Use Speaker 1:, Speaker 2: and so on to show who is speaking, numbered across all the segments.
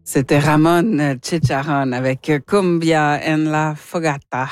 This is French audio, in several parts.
Speaker 1: C'était Ramon Chicharron avec Cumbia en la Fogata.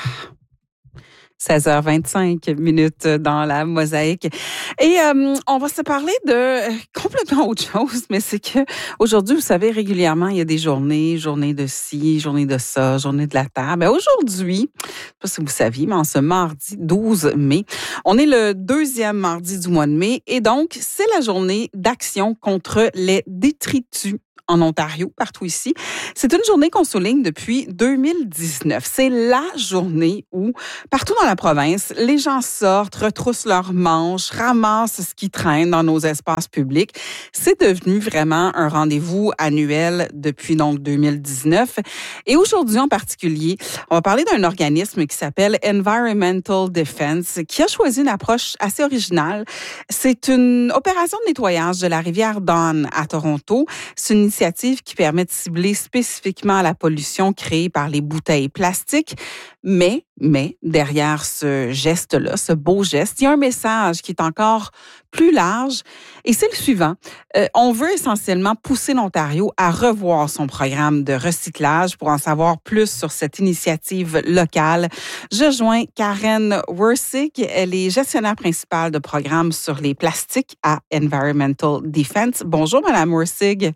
Speaker 1: 16h25 dans la mosaïque. Et on va se parler de complètement autre chose, mais c'est que aujourd'hui, vous savez, régulièrement, il y a des journées de ci, journée de ça, journée de la Terre. Ben aujourd'hui, je sais pas si vous saviez, mais en ce mardi 12 mai, on est le deuxième mardi du mois de mai et donc, c'est la journée d'action contre les détritus en Ontario, partout ici. C'est une journée qu'on souligne depuis 2019. C'est la journée où, partout dans la province, les gens sortent, retroussent leurs manches, ramassent ce qui traîne dans nos espaces publics. C'est devenu vraiment un rendez-vous annuel depuis donc 2019. Et aujourd'hui en particulier, on va parler d'un organisme qui s'appelle Environmental Defense, qui a choisi une approche assez originale. C'est une opération de nettoyage de la rivière Don à Toronto. C'est une initiative qui permet de cibler spécifiquement la pollution créée par les bouteilles plastiques. Mais derrière ce geste-là, ce beau geste, il y a un message qui est encore plus large et c'est le suivant. On veut essentiellement pousser l'Ontario à revoir son programme de recyclage. Pour en savoir plus sur cette initiative locale, je joins Karen Wersig. Elle est gestionnaire principale de programme sur les plastiques à Environmental Defense. Bonjour, Madame Wersig.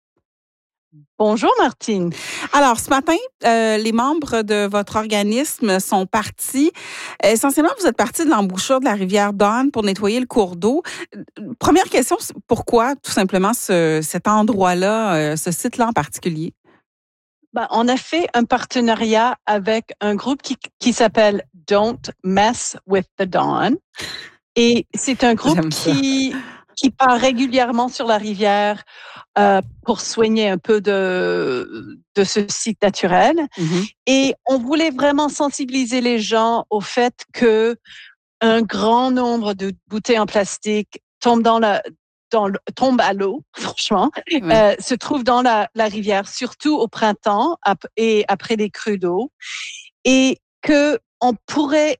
Speaker 2: Bonjour Martine.
Speaker 1: Alors, ce matin, les membres de votre organisme sont partis. Essentiellement, vous êtes partis de l'embouchure de la rivière Don pour nettoyer le cours d'eau. Première question, pourquoi tout simplement cet endroit-là, ce site-là en particulier?
Speaker 2: On a fait un partenariat avec un groupe qui s'appelle Don't Mess with the Don. Et c'est un groupe qui part régulièrement sur la rivière pour soigner un peu de ce site naturel. Mm-hmm. Et on voulait vraiment sensibiliser les gens au fait que un grand nombre de bouteilles en plastique tombent tombe à l'eau, franchement, se trouve dans la rivière, surtout au printemps et après les crues d'eau. Et que on pourrait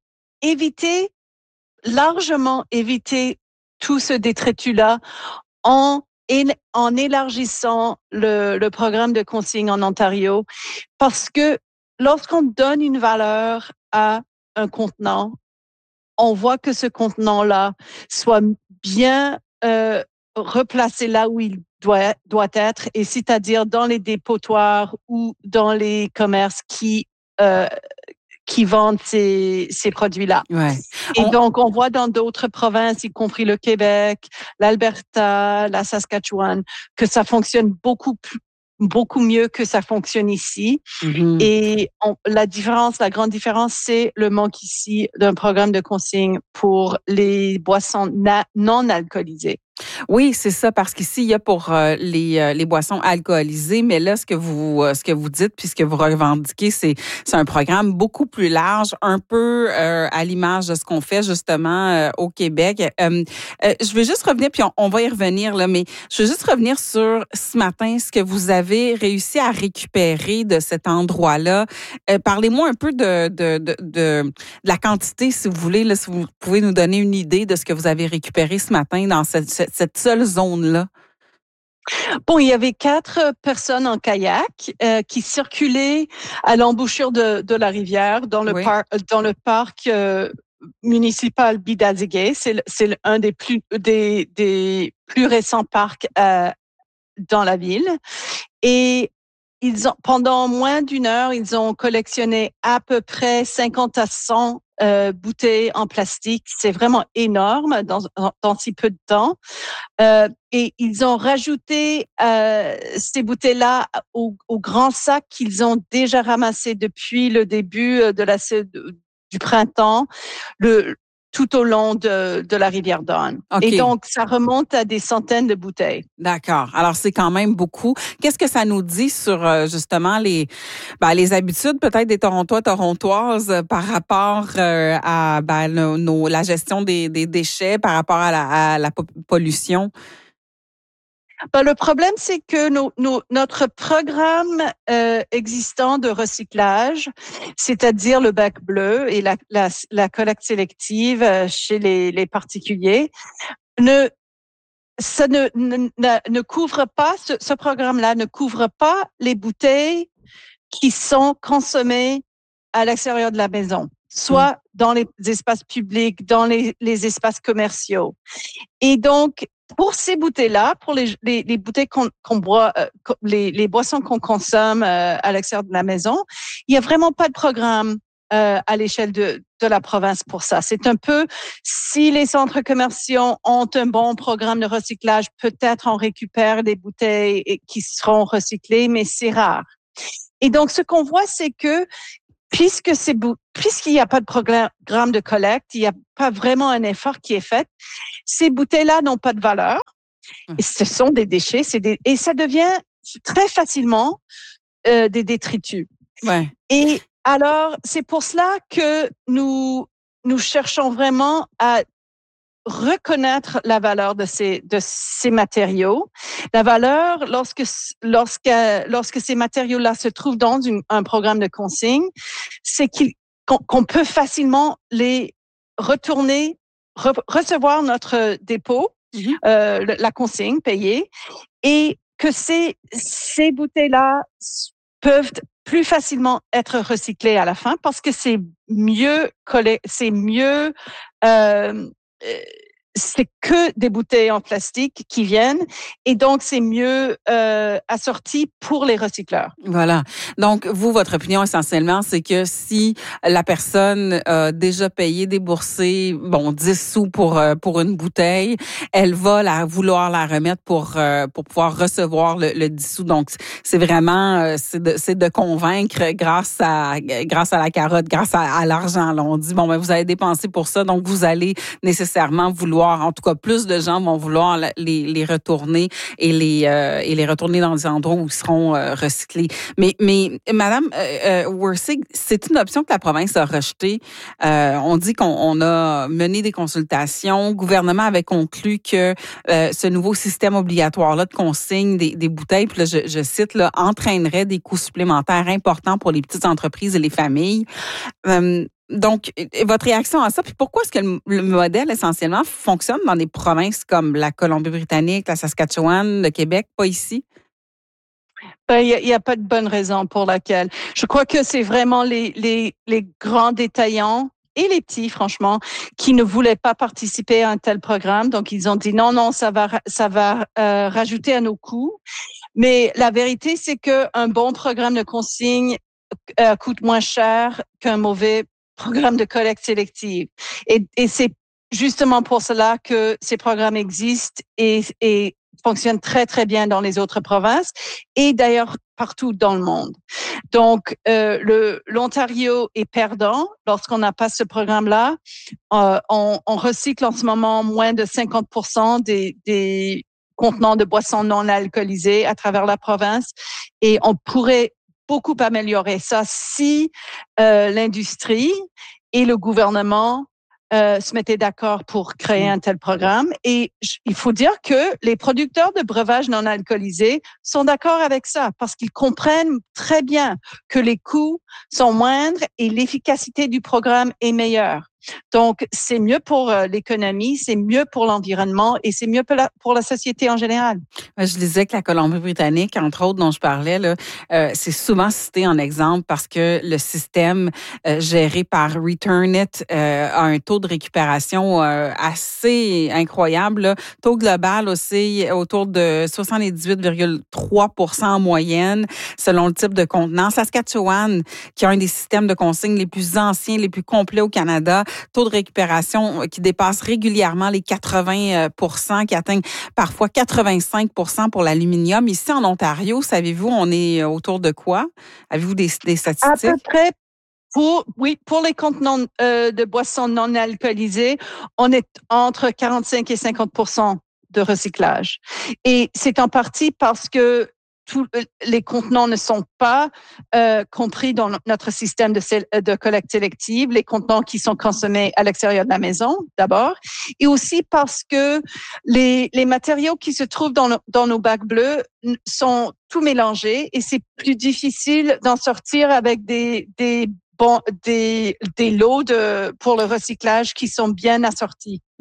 Speaker 2: largement éviter tout ce détritus-là en élargissant le programme de consigne en Ontario, parce que lorsqu'on donne une valeur à un contenant, on voit que ce contenant-là soit bien replacé là où il doit être, et c'est-à-dire dans les dépotoirs ou dans les commerces qui vendent ces produits-là.
Speaker 1: Ouais.
Speaker 2: Et donc, on voit dans d'autres provinces, y compris le Québec, l'Alberta, la Saskatchewan, que ça fonctionne beaucoup mieux que ça fonctionne ici. Mm-hmm. Et la grande différence, c'est le manque ici d'un programme de consigne pour les boissons non alcoolisées.
Speaker 1: Oui, c'est ça, parce qu'ici, il y a pour les boissons alcoolisées, mais là, ce que vous dites, puis ce que vous revendiquez, c'est un programme beaucoup plus large, un peu à l'image de ce qu'on fait justement au Québec. Je veux juste revenir, puis on va y revenir, là, mais je veux juste revenir sur ce matin, ce que vous avez réussi à récupérer de cet endroit-là. Parlez-moi un peu de la quantité, si vous voulez, là, si vous pouvez nous donner une idée de ce que vous avez récupéré ce matin dans cette seule zone-là?
Speaker 2: Bon, il y avait 4 personnes en kayak qui circulaient à l'embouchure de la rivière dans le parc municipal Bidazige. C'est un des plus récents parcs dans la ville. Et pendant moins d'une heure, ils ont collectionné à peu près 50 à 100 bouteilles en plastique. C'est vraiment énorme dans si peu de temps. Et ils ont rajouté ces bouteilles-là aux grands sacs qu'ils ont déjà ramassés depuis le début du printemps, tout au long de la rivière Don. Okay. Et donc, ça remonte à des centaines de bouteilles.
Speaker 1: D'accord. Alors, c'est quand même beaucoup. Qu'est-ce que ça nous dit sur, justement, les habitudes peut-être des Torontois, Torontoises par rapport à la gestion des déchets, par rapport à la pollution?
Speaker 2: Le problème, c'est que notre programme existant de recyclage, c'est-à-dire le bac bleu et la collecte sélective chez les particuliers, ça ne couvre pas, ce programme-là ne couvre pas les bouteilles qui sont consommées à l'extérieur de la maison, soit dans les espaces publics, dans les espaces commerciaux. Et donc, pour ces bouteilles-là, pour les bouteilles qu'on boit, les boissons qu'on consomme à l'extérieur de la maison, il y a vraiment pas de programme à l'échelle de la province pour ça. C'est un peu, si les centres commerciaux ont un bon programme de recyclage, peut-être on récupère des bouteilles qui seront recyclées, mais c'est rare. Et donc, ce qu'on voit, c'est que puisqu'il n'y a pas de programme de collecte, il n'y a pas vraiment un effort qui est fait, ces bouteilles-là n'ont pas de valeur. Et ce sont des déchets, et ça devient très facilement des détritus.
Speaker 1: Ouais.
Speaker 2: Et alors, c'est pour cela que nous cherchons vraiment à reconnaître la valeur de ces matériaux. La valeur, lorsque ces matériaux-là se trouvent dans un programme de consigne, c'est qu'on peut facilement les retourner, recevoir notre dépôt, la consigne payée, et que ces bouteilles-là peuvent plus facilement être recyclées à la fin parce que c'est mieux c'est que des bouteilles en plastique qui viennent et donc c'est mieux assorti pour les recycleurs.
Speaker 1: Voilà. Donc, vous, votre opinion essentiellement, c'est que si la personne a déjà payé, déboursé, 10 sous pour une bouteille, elle va vouloir la remettre pour pouvoir recevoir le 10 sous. Donc, c'est vraiment, c'est de convaincre grâce à la carotte, grâce à l'argent. Là, on dit, vous allez dépenser pour ça, donc vous allez nécessairement vouloir, en tout cas, plus de gens vont vouloir les retourner et les retourner dans des endroits où ils seront recyclés. Mais Madame Wirsig, c'est une option que la province a rejetée. On dit qu'on a mené des consultations. Le gouvernement avait conclu que ce nouveau système obligatoire-là de consigne des bouteilles, puis là, je cite, là, entraînerait des coûts supplémentaires importants pour les petites entreprises et les familles. Donc, votre réaction à ça, puis pourquoi est-ce que le modèle, essentiellement, fonctionne dans des provinces comme la Colombie-Britannique, la Saskatchewan, le Québec, pas ici?
Speaker 2: Il y a pas de bonne raison pour laquelle. Je crois que c'est vraiment les grands détaillants et les petits, franchement, qui ne voulaient pas participer à un tel programme. Donc, ils ont dit non, ça va rajouter à nos coûts. Mais la vérité, c'est que un bon programme de consigne coûte moins cher qu'un mauvais programme de collecte sélective. Et c'est justement pour cela que ces programmes existent et fonctionnent très, très bien dans les autres provinces et d'ailleurs partout dans le monde. Donc, l'Ontario est perdant lorsqu'on n'a pas ce programme-là. On recycle en ce moment moins de 50% des contenants de boissons non alcoolisées à travers la province et on pourrait beaucoup améliorer ça si l'industrie et le gouvernement se mettaient d'accord pour créer un tel programme. Et il faut dire que les producteurs de breuvages non alcoolisés sont d'accord avec ça parce qu'ils comprennent très bien que les coûts sont moindres et l'efficacité du programme est meilleure. Donc, c'est mieux pour l'économie, c'est mieux pour l'environnement et c'est mieux pour la société en général.
Speaker 1: Je disais que la Colombie-Britannique, entre autres, dont je parlais, là, c'est souvent cité en exemple parce que le système géré par Returnit a un taux de récupération assez incroyable. Là. Taux global aussi autour de 78,3% en moyenne selon le type de contenant. Saskatchewan, qui a un des systèmes de consigne les plus anciens, les plus complets au Canada, taux de récupération qui dépasse régulièrement les 80%, qui atteignent parfois 85% pour l'aluminium. Ici, en Ontario, savez-vous, on est autour de quoi? Avez-vous des statistiques?
Speaker 2: À peu près, pour les contenants de boissons non alcoolisées, on est entre 45 et 50% de recyclage. Et c'est en partie parce que tous les contenants ne sont pas compris dans notre système de collecte sélective, les contenants qui sont consommés à l'extérieur de la maison, d'abord, et aussi parce que les matériaux qui se trouvent dans nos bacs bleus sont tout mélangés et c'est plus difficile d'en sortir avec des lots pour le recyclage qui sont bien assortis.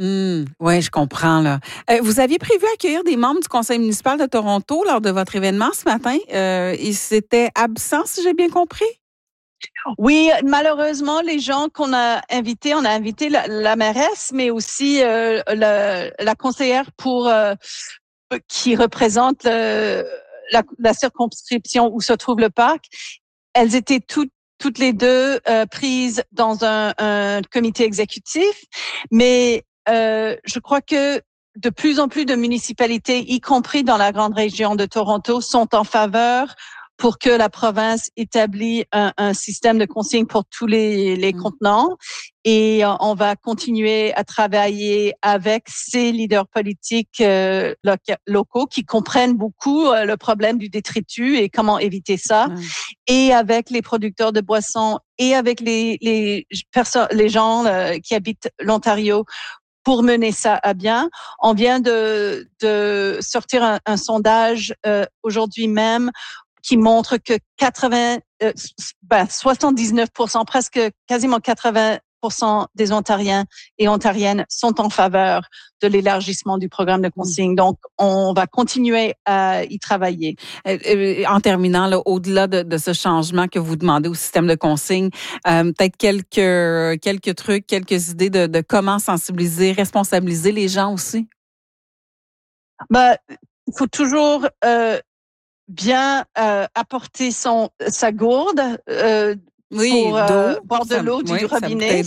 Speaker 1: Oui, je comprends. Là. Vous aviez prévu accueillir des membres du conseil municipal de Toronto lors de votre événement ce matin. Ils étaient absents, si j'ai bien compris?
Speaker 2: Oui, malheureusement, les gens qu'on a invités, on a invité la mairesse, mais aussi la conseillère qui représente la circonscription où se trouve le parc. Elles étaient toutes les deux prises dans un comité exécutif, mais je crois que de plus en plus de municipalités, y compris dans la grande région de Toronto, sont en faveur pour que la province établisse un système de consigne pour tous les contenants. Et on va continuer à travailler avec ces leaders politiques locaux qui comprennent beaucoup le problème du détritus et comment éviter ça, et avec les producteurs de boissons et avec les gens qui habitent l'Ontario pour mener ça à bien. On vient de sortir un sondage aujourd'hui même qui montre que 79%, presque quasiment 80% des Ontariens et Ontariennes sont en faveur de l'élargissement du programme de consigne. Donc, on va continuer à y travailler.
Speaker 1: En terminant, là, au-delà de ce changement que vous demandez au système de consigne, peut-être quelques trucs, quelques idées de comment sensibiliser, responsabiliser les gens aussi?
Speaker 2: Il faut toujours bien apporter sa gourde pour boire de l'eau du robinet.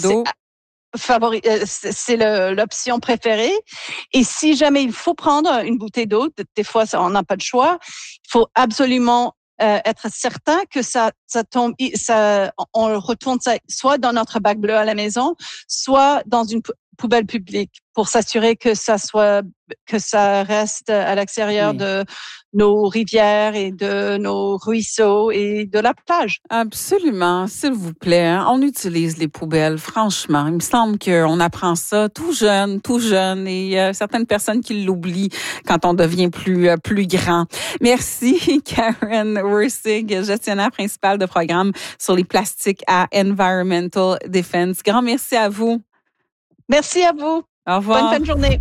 Speaker 2: C'est l'option préférée. Et si jamais il faut prendre une bouteille d'eau, des fois on n'a pas de choix, il faut absolument être certain que ça tombe, on retourne ça soit dans notre bac bleu à la maison, soit dans une poubelle publique pour s'assurer que ça reste à l'extérieur de nos rivières et de nos ruisseaux et de la plage.
Speaker 1: Absolument, s'il vous plaît. Hein, on utilise les poubelles, franchement. Il me semble qu'on apprend ça tout jeune, et certaines personnes qui l'oublient quand on devient plus grand. Merci, Karen Wersig, gestionnaire principale de programme sur les plastiques à Environmental Defense. Grand merci à vous.
Speaker 2: Merci à vous.
Speaker 1: Au revoir.
Speaker 2: Bonne fin de journée.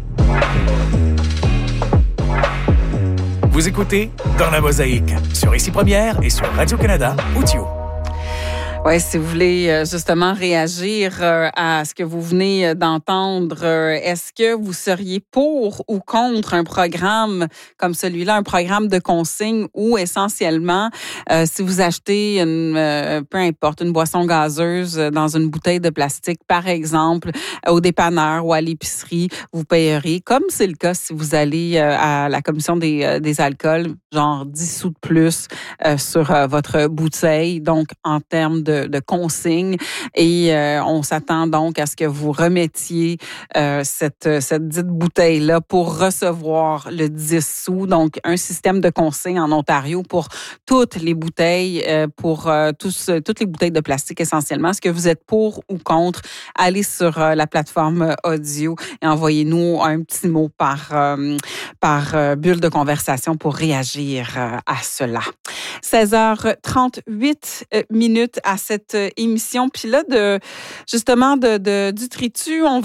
Speaker 3: Vous écoutez Dans la Mosaïque sur Ici Première et sur Radio-Canada Audio.
Speaker 1: Oui, si vous voulez justement réagir à ce que vous venez d'entendre, est-ce que vous seriez pour ou contre un programme comme celui-là, un programme de consigne où essentiellement, si vous achetez peu importe, une boisson gazeuse dans une bouteille de plastique, par exemple, au dépanneur ou à l'épicerie, vous payerez, comme c'est le cas si vous allez à la commission des alcools, genre 10 sous de plus sur votre bouteille, donc en termes de consigne, et on s'attend donc à ce que vous remettiez cette dite bouteille-là pour recevoir le 10 sous, donc un système de consigne en Ontario pour toutes les bouteilles, pour toutes les bouteilles de plastique essentiellement. Est-ce que vous êtes pour ou contre? Allez sur la plateforme audio et envoyez-nous un petit mot par bulle de conversation pour réagir à cela. 16h38 à cette émission. Puis là, justement, du tritu, on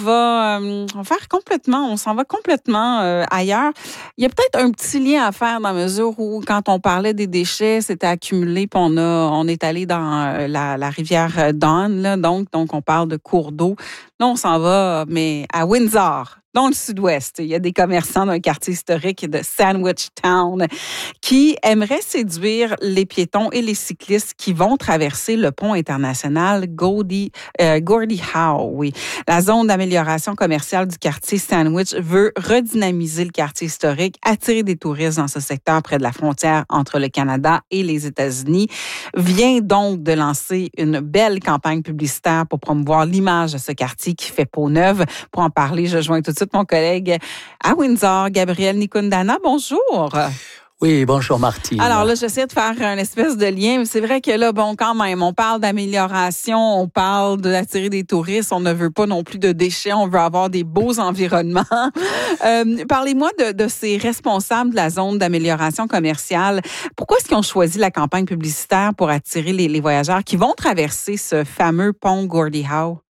Speaker 1: s'en va complètement ailleurs. Il y a peut-être un petit lien à faire dans la mesure où, quand on parlait des déchets, c'était accumulé, puis on est allé dans la rivière Don, là, donc on parle de cours d'eau. Là, on s'en va, mais à Windsor, dans le sud-ouest. Il y a des commerçants d'un quartier historique de Sandwich Town qui aimeraient séduire les piétons et les cyclistes qui vont traverser le pont international Gordie Howe. Oui. La zone d'amélioration commerciale du quartier Sandwich veut redynamiser le quartier historique, attirer des touristes dans ce secteur près de la frontière entre le Canada et les États-Unis. Vient donc de lancer une belle campagne publicitaire pour promouvoir l'image de ce quartier qui fait peau neuve. Pour en parler, je joins tout de suite mon collègue à Windsor, Gabriel Nikundana. Bonjour.
Speaker 4: Oui, bonjour Martine.
Speaker 1: Alors là, j'essaie de faire un espèce de lien, mais c'est vrai que là, quand même, on parle d'amélioration, on parle d'attirer des touristes, on ne veut pas non plus de déchets, on veut avoir des beaux environnements. Parlez-moi de ces responsables de la zone d'amélioration commerciale. Pourquoi est-ce qu'ils ont choisi la campagne publicitaire pour attirer les voyageurs qui vont traverser ce fameux pont Gordie Howe?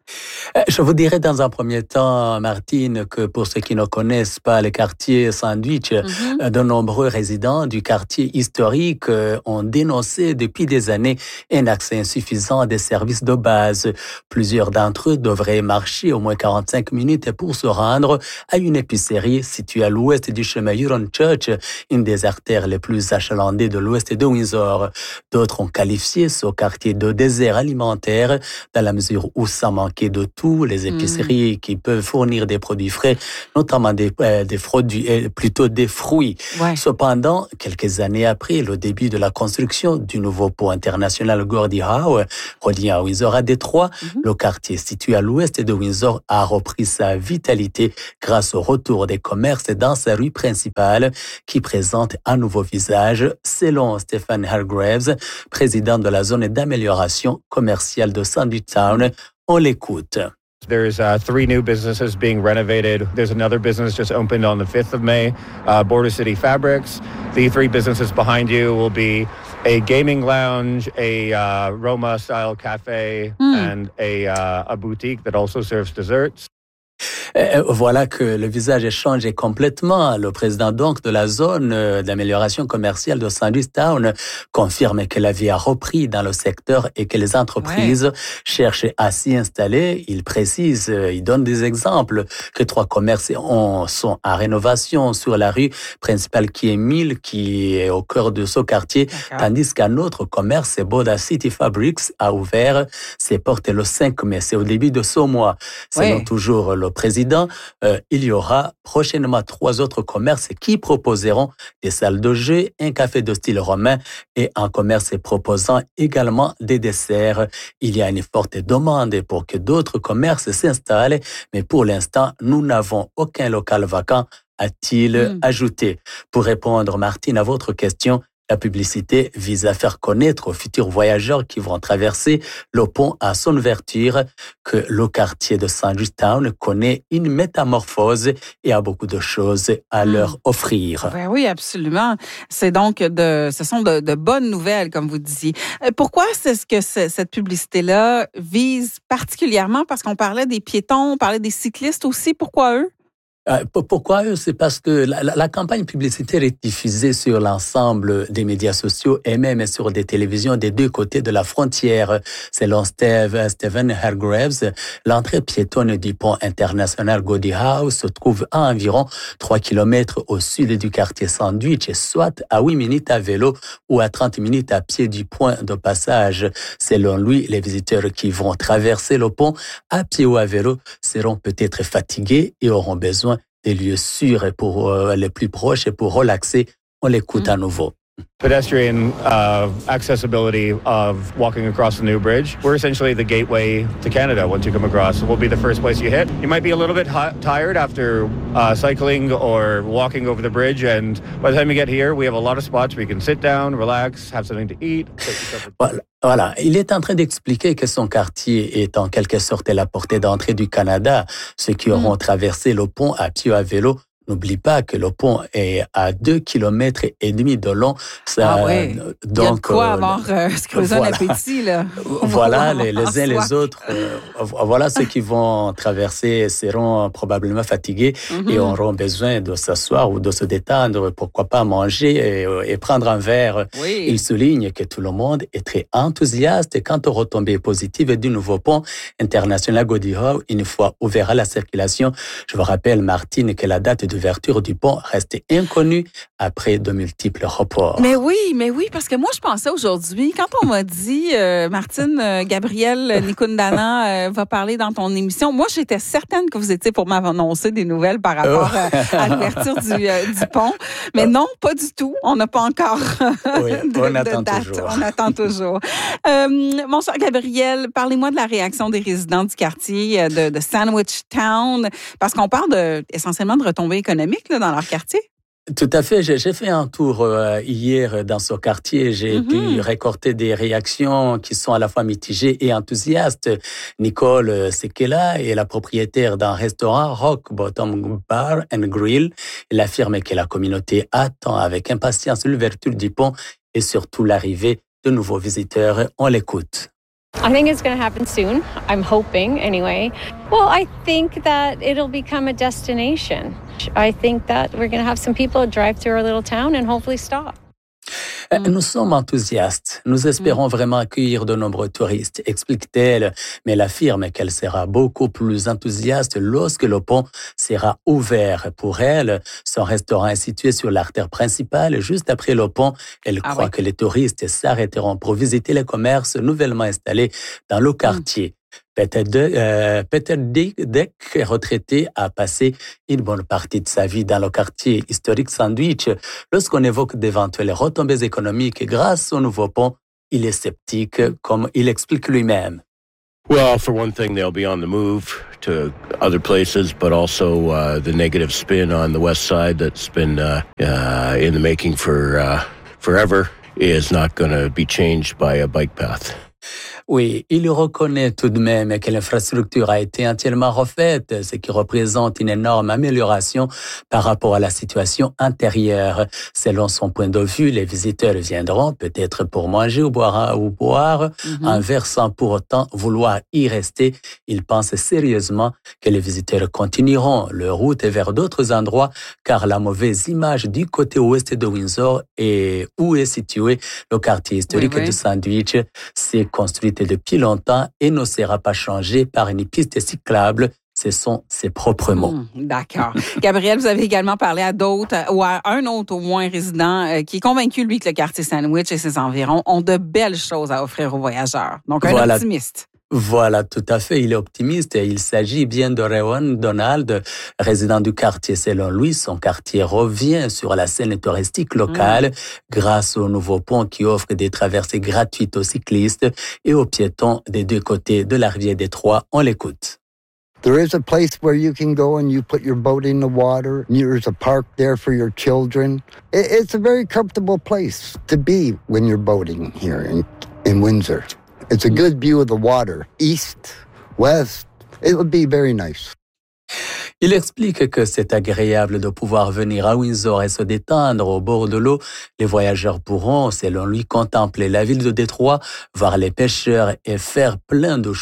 Speaker 4: Je vous dirais dans un premier temps, Martine, que pour ceux qui ne connaissent pas le quartier Sandwich, de nombreux résidents du quartier historique ont dénoncé depuis des années un accès insuffisant des services de base. Plusieurs d'entre eux devraient marcher au moins 45 minutes pour se rendre à une épicerie située à l'ouest du chemin Huron Church, une des artères les plus achalandées de l'ouest de Windsor. D'autres ont qualifié ce quartier de désert alimentaire dans la mesure où ça manquait de tout, les épiceries qui peuvent fournir des produits frais, notamment des produits, plutôt des fruits. Ouais. Cependant, quelques années après le début de la construction du nouveau pont international Gordie Howe, reliant à Windsor à Détroit, le quartier situé à l'ouest de Windsor a repris sa vitalité grâce au retour des commerces dans sa rue principale qui présente un nouveau visage, selon Stephen Hargraves, président de la zone d'amélioration commerciale de Sandwich Town. On l'écoute.
Speaker 5: There's 3 new businesses being renovated. There's another business just opened on the 5th of May, Border City Fabrics. The 3 businesses behind you will be a gaming lounge, a Roma-style cafe, and a boutique that also serves desserts.
Speaker 4: Voilà que le visage est changé complètement. Le président donc de la zone d'amélioration commerciale de Sandwich Town confirme que la vie a repris dans le secteur et que les entreprises cherchent à s'y installer. Il précise, il donne des exemples que 3 commerces sont en rénovation sur la rue principale qui est Mill, qui est au cœur de ce quartier, tandis qu'un autre commerce, Border City Fabrics, a ouvert ses portes le 5 mai. C'est au début de ce mois. Selon toujours le président, il y aura prochainement 3 autres commerces qui proposeront des salles de jeu, un café de style romain et un commerce proposant également des desserts. Il y a une forte demande pour que d'autres commerces s'installent, mais pour l'instant, nous n'avons aucun local vacant, a-t-il ajouté. Pour répondre, Martine, à votre question, la publicité vise à faire connaître aux futurs voyageurs qui vont traverser le pont à son ouverture que le quartier de Sandwich Town connaît une métamorphose et a beaucoup de choses à leur offrir.
Speaker 1: Ben oui, absolument. Ce sont de bonnes nouvelles, comme vous disiez. Pourquoi est-ce que cette publicité-là vise particulièrement? Parce qu'on parlait des piétons, on parlait des cyclistes aussi. Pourquoi eux?
Speaker 4: Pourquoi eux? C'est parce que la campagne publicitaire est diffusée sur l'ensemble des médias sociaux et même sur des télévisions des 2 côtés de la frontière. Selon Stephen Hargraves, l'entrée piétonne du pont international Gordie Howe se trouve à environ 3 kilomètres au sud du quartier Sandwich, soit à 8 minutes à vélo ou à 30 minutes à pied du point de passage. Selon lui, les visiteurs qui vont traverser le pont à pied ou à vélo seront peut-être fatigués et auront besoin des lieux sûrs pour les plus proches et pour relaxer. On l'écoute à nouveau.
Speaker 5: Pedestrian accessibility of walking across the new bridge. We're essentially the gateway to Canada once you come across. We'll be the first place you hit. You might be a little bit tired after cycling or walking over the bridge, and by the time you get here, we have a lot of spots where you can sit down, relax, have something to eat.
Speaker 4: Voilà, il est en train d'expliquer que son quartier est en quelque sorte à la portée d'entrée du Canada. Ceux qui auront traversé le pont à pied ou à vélo, n'oublie pas que le pont est à 2,5 kilomètres de long. Ça,
Speaker 1: donc, il y a de quoi avoir creusé un appétit, là.
Speaker 4: Voilà, les uns les autres. Voilà, ceux qui vont traverser seront probablement fatigués et auront besoin de s'asseoir ou de se détendre, pourquoi pas manger et prendre un verre. Oui. Il souligne que tout le monde est très enthousiaste quant aux retombées positives du nouveau pont international Gordie Howe, une fois ouvert à la circulation. Je vous rappelle, Martine, que la date d'ouverture du pont reste inconnue après de multiples reports.
Speaker 1: Mais oui, parce que moi, je pensais aujourd'hui, quand on m'a dit, Martine, Gabrielle Nikundana va parler dans ton émission, moi, j'étais certaine que vous étiez pour m'annoncer des nouvelles par rapport à l'ouverture du pont. Mais non, pas du tout. On n'a pas encore
Speaker 4: on attend
Speaker 1: de date.
Speaker 4: Toujours.
Speaker 1: On attend toujours. Mon cher Gabriel, parlez-moi de la réaction des résidents du quartier de Sandwich Town, parce qu'on parle essentiellement de retombées économiques là, dans leur quartier.
Speaker 4: Tout à fait. J'ai fait un tour hier dans ce quartier. J'ai pu récolter des réactions qui sont à la fois mitigées et enthousiastes. Nicole Sekela est la propriétaire d'un restaurant Rock Bottom Bar and Grill. Elle affirme que la communauté attend avec impatience l'ouverture du pont et surtout l'arrivée de nouveaux visiteurs. On l'écoute.
Speaker 6: I think it's going to happen soon. I'm hoping, anyway. Well, I think that it'll become a destination. I think that we're going to have some people drive through our little town and hopefully stop.
Speaker 4: Nous sommes enthousiastes. Nous espérons vraiment accueillir de nombreux touristes, explique-t-elle, mais elle affirme qu'elle sera beaucoup plus enthousiaste lorsque le pont sera ouvert. Pour elle, son restaurant est situé sur l'artère principale. Juste après le pont, elle croit que les touristes s'arrêteront pour visiter les commerces nouvellement installés dans le quartier. Peter Dick, retraité, a passé une bonne partie de sa vie dans le quartier historique Sandwich. Lorsqu'on évoque d'éventuelles retombées économiques grâce au nouveau pont, il est sceptique, comme il explique lui-même.
Speaker 7: Well, for one thing, they'll be on the move to other places, but also the negative spin on the west side that's been in the making for forever is not going to be changed by a bike path.
Speaker 4: Oui, il reconnaît tout de même que l'infrastructure a été entièrement refaite, ce qui représente une énorme amélioration par rapport à la situation antérieure. Selon son point de vue, les visiteurs viendront peut-être pour manger ou boire un verre sans pour autant vouloir y rester. Il pense sérieusement que les visiteurs continueront leur route vers d'autres endroits car la mauvaise image du côté ouest de Windsor et où est situé le quartier historique de Sandwich s'est construite depuis longtemps et ne sera pas changée par une piste cyclable. Ce sont ses propres mots.
Speaker 1: D'accord. Gabriel, vous avez également parlé à d'autres, ou à un autre au moins résident, qui est convaincu, lui, que le quartier Sandwich et ses environs ont de belles choses à offrir aux voyageurs. Donc, un optimiste.
Speaker 4: Voilà, tout à fait. Il est optimiste. Il s'agit bien de Rowan Donald, résident du quartier. Selon lui, son quartier revient sur la scène touristique locale grâce au nouveau pont qui offre des traversées gratuites aux cyclistes et aux piétons des deux côtés de la rivière Détroit. On l'écoute.
Speaker 8: There is a place where you can go and you put your boat in the water. There's a park there for your children. It's a very comfortable place to be when you're boating here in Windsor. It's a good view of the water, east, west. It would be very nice.
Speaker 4: Il explique que c'est agréable de pouvoir venir à Windsor et se détendre au bord de l'eau. Les voyageurs pourront, selon lui, contempler la ville de Détroit, voir les pêcheurs et faire plein de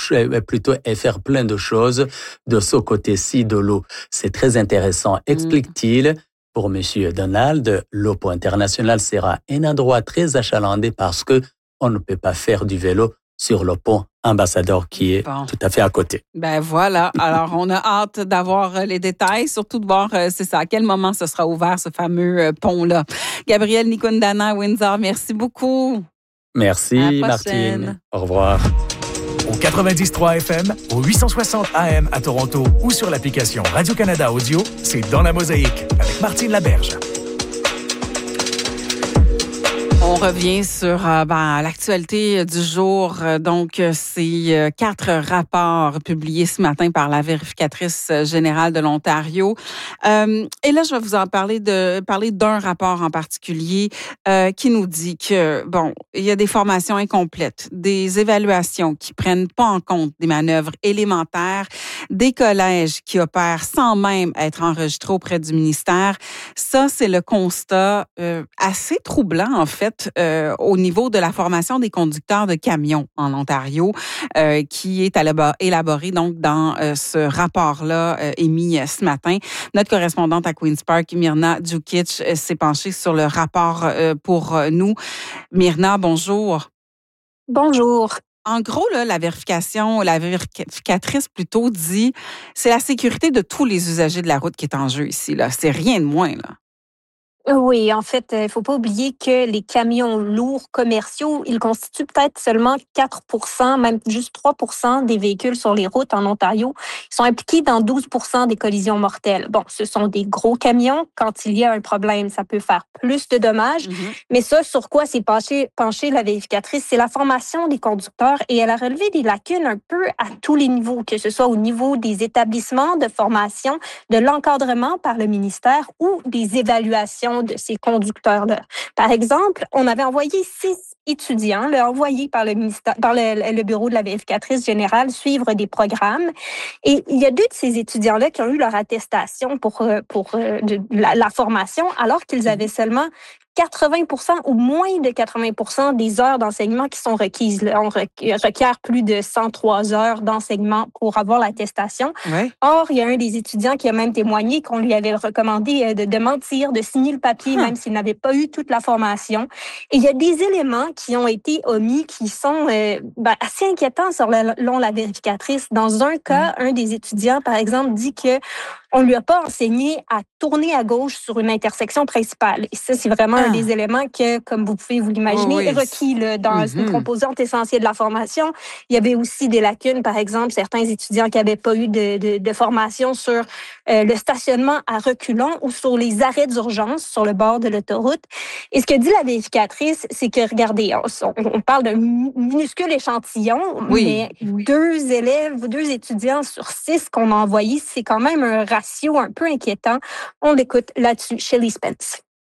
Speaker 4: choses de ce côté-ci de l'eau. C'est très intéressant, explique-t-il. Pour M. Donald, le pont international sera un endroit très achalandé parce que on ne peut pas faire du vélo sur le pont Ambassadeur qui est tout à fait à côté.
Speaker 1: Ben voilà. Alors, on a hâte d'avoir les détails, surtout de voir, c'est ça, à quel moment ce sera ouvert, ce fameux pont-là. Gabriel Nikundana, Windsor, merci beaucoup.
Speaker 4: Merci, Martine. Au revoir.
Speaker 3: Au 90.3 FM, au 860 AM à Toronto ou sur l'application Radio-Canada Audio, c'est Dans la Mosaïque avec Martine Laberge.
Speaker 1: On revient sur l'actualité du jour. Donc, c'est 4 rapports publiés ce matin par la vérificatrice générale de l'Ontario. Et là, je vais vous en parler d'un rapport en particulier qui nous dit que, il y a des formations incomplètes, des évaluations qui prennent pas en compte des manœuvres élémentaires, des collèges qui opèrent sans même être enregistrés auprès du ministère. Ça, c'est le constat assez troublant, en fait, au niveau de la formation des conducteurs de camions en Ontario, qui est élaboré donc dans ce rapport-là émis ce matin. Notre correspondante à Queen's Park, Myrna Djukic, s'est penchée sur le rapport pour nous. Myrna, bonjour.
Speaker 9: Bonjour.
Speaker 1: En gros, là, la vérificatrice plutôt dit c'est la sécurité de tous les usagers de la route qui est en jeu ici. Là. C'est rien de moins, là.
Speaker 9: Oui, en fait, il faut pas oublier que les camions lourds commerciaux, ils constituent peut-être seulement 4%, même juste 3% des véhicules sur les routes en Ontario. Ils sont impliqués dans 12% des collisions mortelles. Bon, ce sont des gros camions. Quand il y a un problème, ça peut faire plus de dommages. Mais ça, sur quoi s'est penchée la vérificatrice, c'est la formation des conducteurs et elle a relevé des lacunes un peu à tous les niveaux, que ce soit au niveau des établissements de formation, de l'encadrement par le ministère ou des évaluations de ces conducteurs-là. Par exemple, on avait envoyé 6 étudiants, envoyés par le ministère, par le bureau de la vérificatrice générale, suivre des programmes. Et il y a 2 de ces étudiants-là qui ont eu leur attestation pour la formation, alors qu'ils avaient seulement 80% ou moins de 80% des heures d'enseignement qui sont requises. On requiert plus de 103 heures d'enseignement pour avoir l'attestation.
Speaker 1: Ouais.
Speaker 9: Or, il y a un des étudiants qui a même témoigné qu'on lui avait recommandé de mentir, de signer le papier, même s'il n'avait pas eu toute la formation. Et il y a des éléments qui ont été omis qui sont assez inquiétants selon la vérificatrice. Dans un cas, un des étudiants, par exemple, dit que on lui a pas enseigné à tourner à gauche sur une intersection principale. Et ça, c'est vraiment un des éléments que, comme vous pouvez vous l'imaginer, est requis là, dans une composante essentielle de la formation. Il y avait aussi des lacunes, par exemple, certains étudiants qui n'avaient pas eu de formation sur le stationnement à reculons ou sur les arrêts d'urgence sur le bord de l'autoroute. Et ce que dit la vérificatrice, c'est que, regardez, on parle d'un minuscule échantillon, mais 2 étudiants sur 6 qu'on a envoyés, c'est quand même un ratio un peu inquiétant. On l'écoute là-dessus chez Lee Spence.